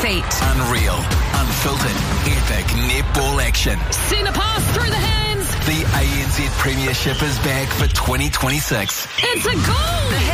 feet. Unreal, unfiltered, epic netball action. Centre pass through the hands. The ANZ Premiership is back for 2026. It's a goal!